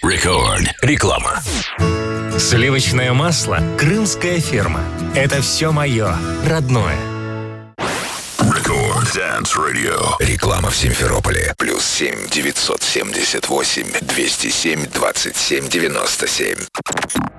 Рекорд. Реклама. Сливочное масло «Крымская ферма». Это все мое, родное. Рекорд Dance Radio. Реклама в Симферополе. +7 978 207 27 97.